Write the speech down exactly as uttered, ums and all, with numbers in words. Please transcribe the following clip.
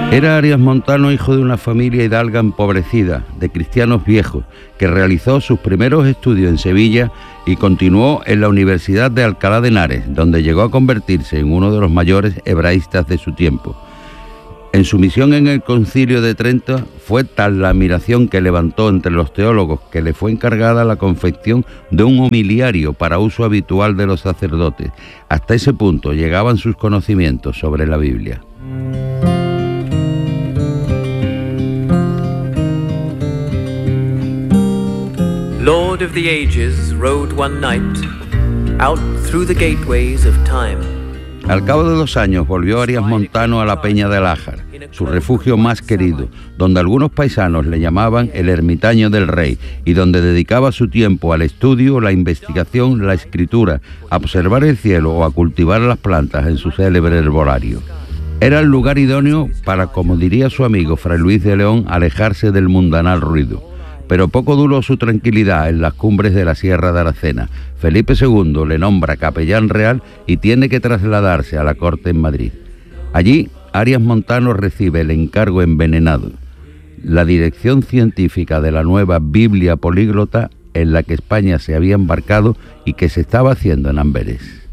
Era Arias Montano hijo de una familia hidalga empobrecida, de cristianos viejos, que realizó sus primeros estudios en Sevilla y continuó en la Universidad de Alcalá de Henares, donde llegó a convertirse en uno de los mayores hebraístas de su tiempo. En su misión en el Concilio de Trento fue tal la admiración que levantó entre los teólogos que le fue encargada la confección de un homiliario para uso habitual de los sacerdotes. Hasta ese punto llegaban sus conocimientos sobre la Biblia. Lord of the Ages rode one night out through the gateways of time. Al cabo de dos años volvió Arias Montano a la Peña del Ájar, su refugio más querido, donde algunos paisanos le llamaban el ermitaño del rey y donde dedicaba su tiempo al estudio, la investigación, la escritura, a observar el cielo o a cultivar las plantas en su célebre herbolario. Era el lugar idóneo para, como diría su amigo Fray Luis de León, alejarse del mundanal ruido. Pero poco duró su tranquilidad en las cumbres de la Sierra de Aracena. Felipe segundo le nombra capellán real y tiene que trasladarse a la corte en Madrid. Allí, Arias Montano recibe el encargo envenenado, la dirección científica de la nueva Biblia políglota en la que España se había embarcado y que se estaba haciendo en Amberes.